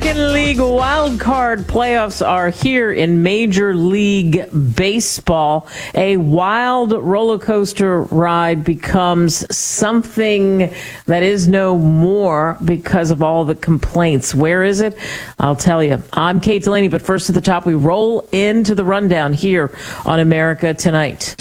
American League wildcard playoffs are here in Major League Baseball. A wild roller coaster ride becomes something that is no more because of all the complaints. Where is it? I'll tell you. I'm Kate Delaney, but first at the top, we roll into the rundown here on America Tonight.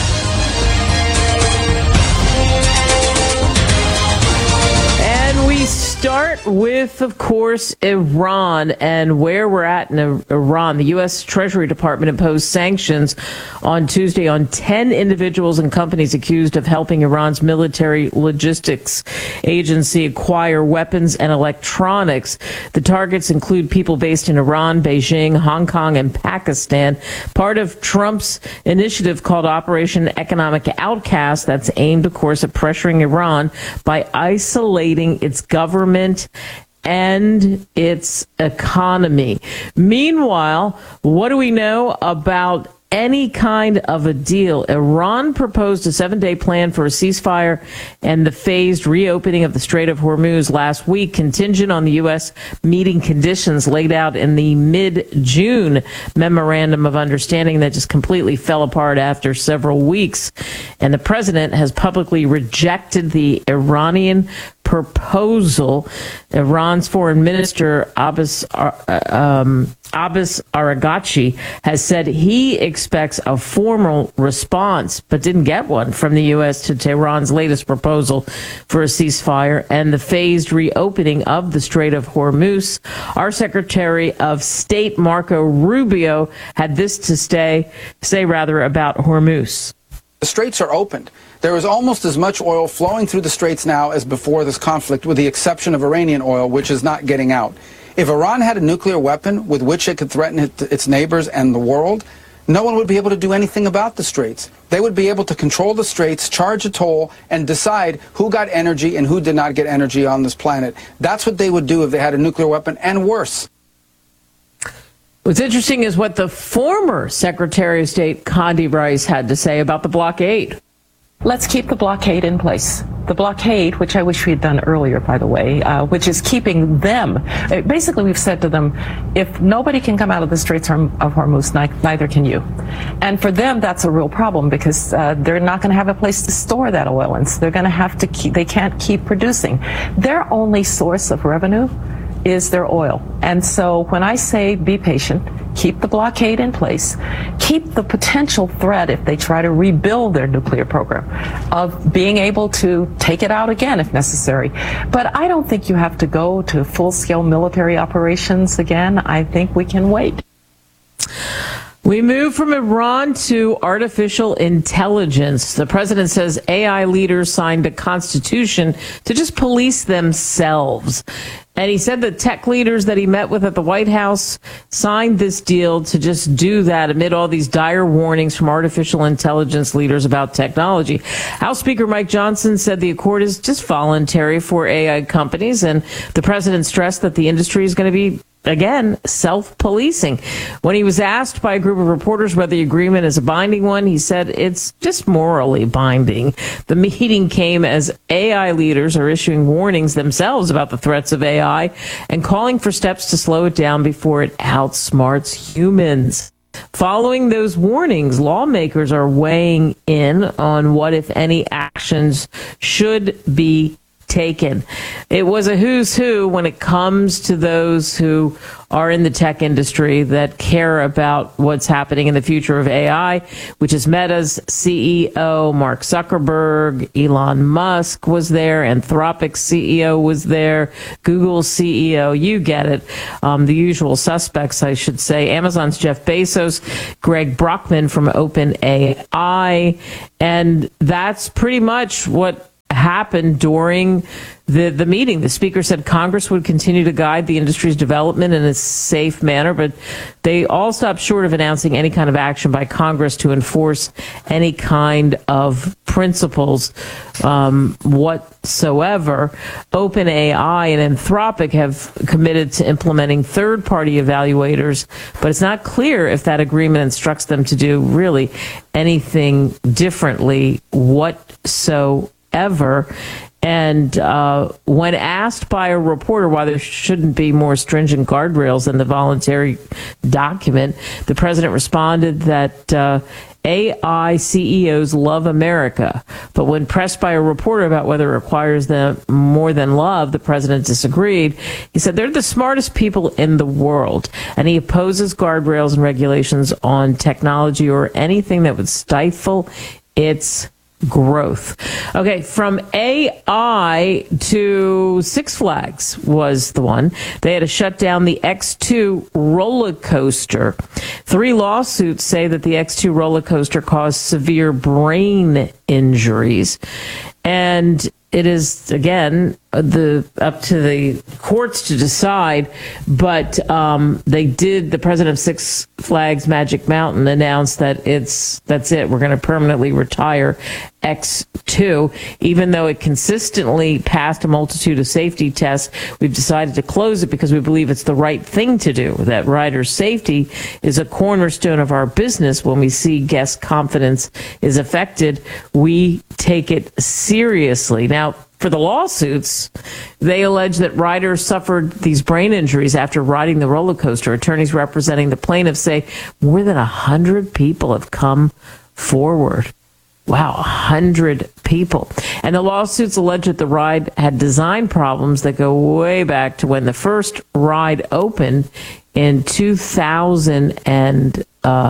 Start with, of course, Iran and where we're at in Iran. The U.S. Treasury Department imposed sanctions on Tuesday on 10 individuals and companies accused of helping Iran's military logistics agency acquire weapons and electronics. The targets include people based in Iran, Beijing, Hong Kong, and Pakistan. Part of Trump's initiative called Operation Economic Outcast that's aimed, of course, at pressuring Iran by isolating its government and its economy. Meanwhile, what do we know about any kind of a deal? Iran proposed a 7-day plan for a ceasefire and the phased reopening of the Strait of Hormuz last week, contingent on the U.S. meeting conditions laid out in the mid-June memorandum of understanding that just completely fell apart after several weeks. And the president has publicly rejected the Iranian proposal. Iran's foreign minister Abbas Araghchi has said he expects a formal response, but didn't get one from the U.S. to Tehran's latest proposal for a ceasefire and the phased reopening of the Strait of Hormuz. Our Secretary of State, Marco Rubio, had this to say about Hormuz. The straits are opened. There is almost as much oil flowing through the straits now as before this conflict, with the exception of Iranian oil, which is not getting out. If Iran had a nuclear weapon with which it could threaten its neighbors and the world, no one would be able to do anything about the straits. They would be able to control the straits, charge a toll, and decide who got energy and who did not get energy on this planet. That's what they would do if they had a nuclear weapon, and worse. What's interesting is what the former Secretary of State, Condi Rice, had to say about the blockade. Let's keep the blockade in place. The blockade, which I wish we had done earlier, by the way, which is keeping them. Basically, we've said to them, if nobody can come out of the Straits of Hormuz, neither can you. And for them, that's a real problem because they're not going to have a place to store that oil. And so they're going to have to they can't keep producing. Their only source of revenue is their oil. And so when I say be patient, keep the blockade in place, keep the potential threat if they try to rebuild their nuclear program of being able to take it out again if necessary. But I don't think you have to go to full-scale military operations again. I think we can wait. We move from Iran to artificial intelligence. The president says AI leaders signed a constitution to just police themselves. And he said that tech leaders that he met with at the White House signed this deal to just do that amid all these dire warnings from artificial intelligence leaders about technology. House Speaker Mike Johnson said the accord is just voluntary for AI companies, and the president stressed that the industry is going to be, again, self-policing. When he was asked by a group of reporters whether the agreement is a binding one, he said it's just morally binding. The meeting came as AI leaders are issuing warnings themselves about the threats of AI and calling for steps to slow it down before it outsmarts humans. Following those warnings, lawmakers are weighing in on what, if any, actions should be taken. It was a who's who when it comes to those who are in the tech industry that care about what's happening in the future of AI, which is Meta's CEO, Mark Zuckerberg. Elon Musk was there. Anthropic's CEO was there. Google's CEO, you get it. The usual suspects, I should say. Amazon's Jeff Bezos, Greg Brockman from OpenAI. And that's pretty much what happened during the meeting. The speaker said Congress would continue to guide the industry's development in a safe manner, but they all stopped short of announcing any kind of action by Congress to enforce any kind of principles whatsoever. OpenAI and Anthropic have committed to implementing third-party evaluators, but it's not clear if that agreement instructs them to do really anything differently whatsoever. And when asked by a reporter why there shouldn't be more stringent guardrails in the voluntary document, the president responded that AI CEOs love America. But when pressed by a reporter about whether it requires them more than love, the president disagreed. He said they're the smartest people in the world, and he opposes guardrails and regulations on technology or anything that would stifle its growth. Okay, from AI to Six Flags was the one. They had to shut down the X2 roller coaster. 3 lawsuits say that the X2 roller coaster caused severe brain injuries. And it is, again, up to the courts to decide, but the president of Six Flags Magic Mountain announced that that's it. We're going to permanently retire X2. Even though it consistently passed a multitude of safety tests, we've decided to close it because we believe it's the right thing to do. That rider safety is a cornerstone of our business. When we see guest confidence is affected, we take it seriously. Now, for the lawsuits, they allege that riders suffered these brain injuries after riding the roller coaster. Attorneys representing the plaintiffs say more than 100 people have come forward. Wow, 100 people. And the lawsuits allege that the ride had design problems that go way back to when the first ride opened in 2002.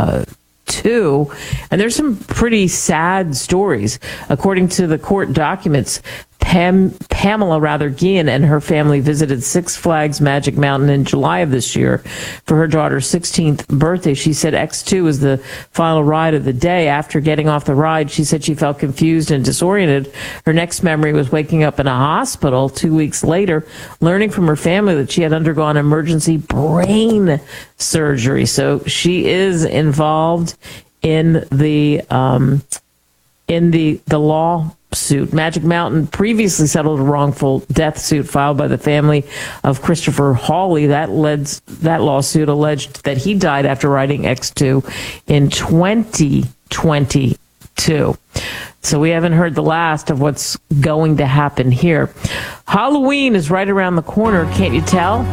And there's some pretty sad stories. According to the court documents, Pamela Guillen and her family visited Six Flags Magic Mountain in July of this year for her daughter's 16th birthday. She said X2 was the final ride of the day. After getting off the ride, she said she felt confused and disoriented. Her next memory was waking up in a hospital 2 weeks later, learning from her family that she had undergone emergency brain surgery. So she is involved in the lawsuit. Magic Mountain previously settled a wrongful death suit filed by the family of Christopher Hawley. That lawsuit alleged that he died after riding X2 in 2022. So we haven't heard the last of what's going to happen here. Halloween is right around the corner, can't you tell?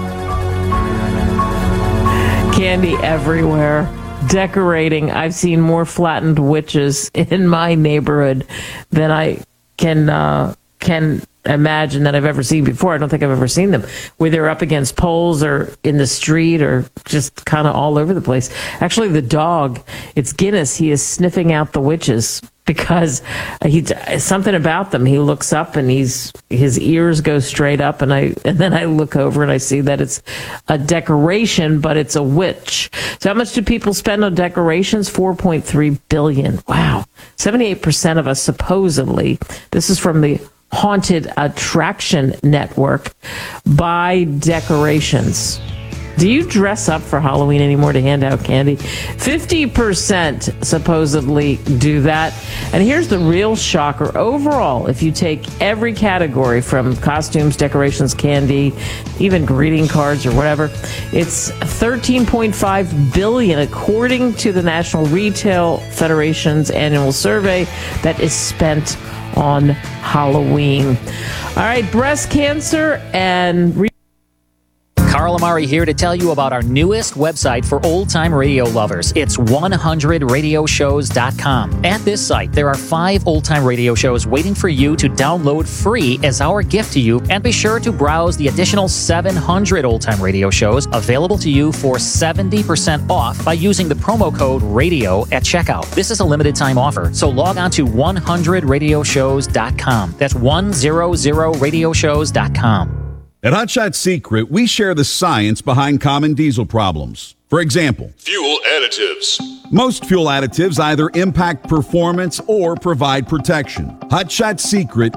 Candy everywhere. Decorating. I've seen more flattened witches in my neighborhood than I can imagine that I've ever seen before. I don't think I've ever seen them where they're up against poles or in the street or just kind of all over the place. Actually, the dog, it's Guinness. He is sniffing out the witches because something about them. He looks up and his ears go straight up, and then I look over and I see that it's a decoration, but it's a witch. So how much do people spend on decorations? $4.3 billion. Wow. 78% of us supposedly, this is from the Haunted Attraction Network, buy decorations. Do you dress up for Halloween anymore to hand out candy? 50% supposedly do that. And here's the real shocker. Overall, if you take every category from costumes, decorations, candy, even greeting cards or whatever, it's $13.5 billion according to the National Retail Federation's annual survey that is spent on Halloween. All right, breast cancer and Carl Amari here to tell you about our newest website for old-time radio lovers. It's 100radioshows.com. At this site, there are 5 old-time radio shows waiting for you to download free as our gift to you, and be sure to browse the additional 700 old-time radio shows available to you for 70% off by using the promo code RADIO at checkout. This is a limited-time offer, so log on to 100radioshows.com. That's 100radioshows.com. At Hot Shot Secret, we share the science behind common diesel problems. For example, fuel additives. Most fuel additives either impact performance or provide protection. Hot Shot Secret